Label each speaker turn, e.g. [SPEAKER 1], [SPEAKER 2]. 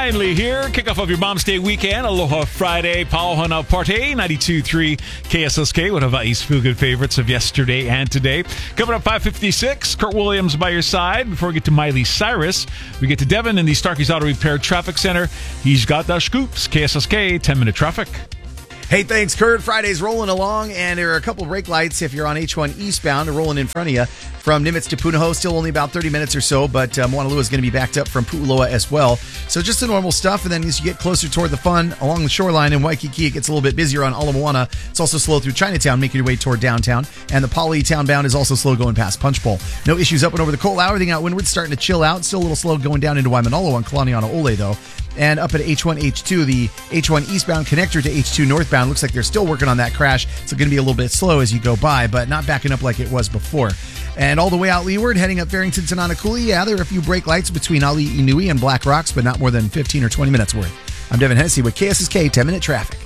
[SPEAKER 1] finally here. Kickoff of your Mom's Day weekend. Aloha Friday. Pauhana Parte. 92.3 KSSK. One of I's feel-good favorites of yesterday and today. Coming up 5:56. Kurt Williams by your side. Before we get to Miley Cyrus, we get to Devin in the Starkey's Auto Repair Traffic Center. He's got the scoops. KSSK 10-minute traffic.
[SPEAKER 2] Hey, thanks, Kurt. Friday's rolling along, and there are a couple brake lights if you're on H1 eastbound rolling in front of you from Nimitz to Punahou. Still only about 30 minutes or so, but Moanalua is going to be backed up from Pu'uloa as well. So just the normal stuff, and then as you get closer toward the fun along the shoreline in Waikiki, it gets a little bit busier on Ala Moana. It's also slow through Chinatown, making your way toward downtown, and the Poly townbound is also slow going past Punch Bowl. No issues up and over the Ko'olau. Everything out windward starting to chill out. Still a little slow going down into Waimanalo on Kalaniana Ole, though. And up at H1, H2, the H1 eastbound connector to H2 northbound. Looks like they're still working on that crash. So going to be a little bit slow as you go by, but not backing up like it was before. And all the way out leeward, heading up Farrington to Nanakuli. Yeah, there are a few brake lights between Ali Inui and Black Rocks, but not more than 15 or 20 minutes worth. I'm Devin Hennessy with KSSK 10-Minute Traffic.